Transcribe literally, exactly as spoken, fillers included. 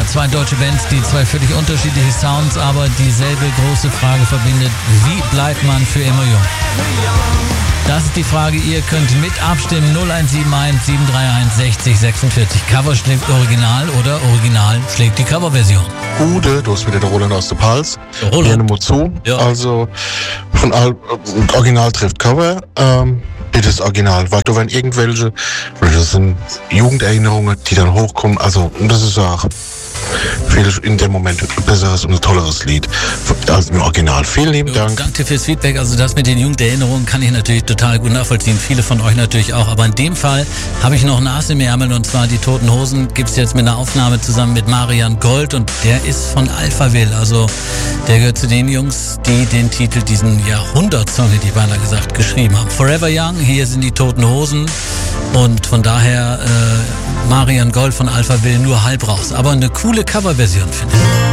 Zwei deutsche Bands, die zwei völlig unterschiedliche Sounds, aber dieselbe große Frage verbindet. Wie bleibt man für immer jung? Das ist die Frage. Ihr könnt mit abstimmen. null eins sieben eins sieben drei eins sechzig sechsundvierzig. Cover schlägt Original oder Original schlägt die Coverversion. Ude, du hast wieder der Roland aus der Pals. Roland. Hier nur zu. Ja. Also von Al Original trifft Cover. Ähm, bitte das Original, weil du wenn irgendwelche, das sind Jugenderinnerungen, die dann hochkommen. Also das ist auch viel in dem Moment ein besseres und ein tolleres Lied als im Original. Vielen lieben Dank. Danke fürs Feedback. Also das mit den Jugenderinnerungen kann ich natürlich total gut nachvollziehen. Viele von euch natürlich auch. Aber in dem Fall habe ich noch ein Ass im Ärmel, und zwar die Toten Hosen gibt es jetzt mit einer Aufnahme zusammen mit Marian Gold, und der ist von Alphaville. Also der gehört zu den Jungs, die den Titel, diesen Jahrhundertsong, hätte ich beinahe gesagt, geschrieben haben. Forever Young, hier sind die Toten Hosen, und von daher äh, Marian Gold von Alphaville nur halb raus. Aber eine coole Coverversion, finde ich.